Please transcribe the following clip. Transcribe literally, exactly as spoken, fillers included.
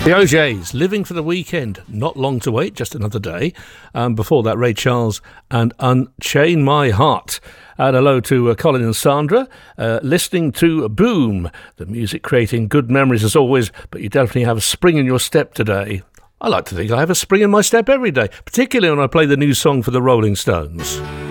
The O Js, Living for the Weekend, not long to wait, just another day. Um, before that, Ray Charles and Unchain My Heart. And hello to uh, Colin and Sandra, uh, listening to Boom, the music creating good memories as always, but you definitely have a spring in your step today. I like to think I have a spring in my step every day, particularly when I play the new song for the Rolling Stones.